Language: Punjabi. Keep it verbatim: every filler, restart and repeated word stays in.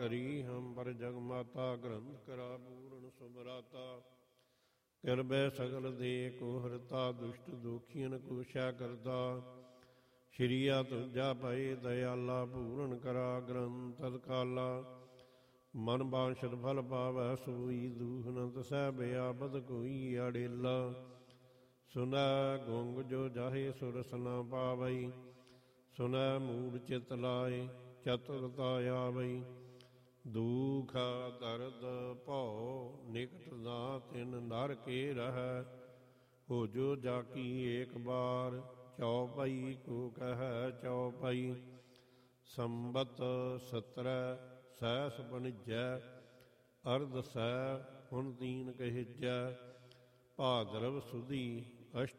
ਕਰੀ ਹਮ ਪਰ ਜਗ ਮਾਤਾ, ਗ੍ਰੰਥ ਕਰਾ ਪੂਰਨ ਸੁਮਰਾਤਾ। ਕਿਰਬੈ ਸਗਲ ਦੇ ਕੋ ਹਰਤਾ, ਦੁਸ਼ਟ ਦੋਖੀਨ ਕੋ ਸ਼ੈ ਕਰਦਾ। ਸ਼੍ਰੀਆ ਤੁਝਾ ਪਏ ਦਇਆਲਾ, ਪੂਰਨ ਕਰਾ ਗ੍ਰੰਥ ਤਤਕਾਲਾ। ਮਨ ਬਾਂਛਤ ਫਲ ਪਾਵੈ ਸੋਈ, ਦੂਖ ਨ ਤਸੈ ਬਿਆਪਤ ਕੋਈ ਅੜੇਲਾ। ਸੁਨੈ ਗੁੰਗ ਜੋ ਜਾਹੇ ਸੁਰਸ ਨ ਪਾਵਈ, ਸੁਨੈ ਮੂੜ ਚਿਤ ਲਾਏ ਚਤੁਰਤਾ ਆਵਈ। ਦੁਖ ਦਰਦ ਭਉ ਨਿਕਟ ਨਾ ਤਿਨ ਨਰ ਕੇ ਰਹੈ, ਹੋ ਜੋ ਜਾ ਕੀ ਏਕ ਬਾਰ, ਚਉਪਈ ਕੋ ਕਹੈ ਚਉਪਈ। ਸੰਬਤ ਸਤਰੈ ਸੈਸ ਬਨਿਜੈ, ਅਰਧ ਸੈ ਹੁਣ ਤੀਨ ਕਹਿਜੈ। ਭਾਦਰਵ ਸੁਦੀ